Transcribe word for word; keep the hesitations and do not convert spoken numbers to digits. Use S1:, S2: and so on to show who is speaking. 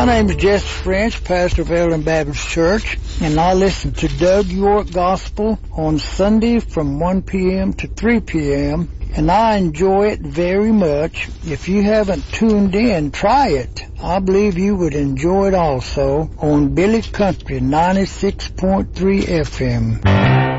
S1: My name is Jesse French, pastor of Eldon Baptist Church, and I listen to Doug York Gospel on Sunday from one p.m. to three p.m., and I enjoy it very much. If you haven't tuned in, try it. I believe you would enjoy it also on Billy Country ninety-six point three F M.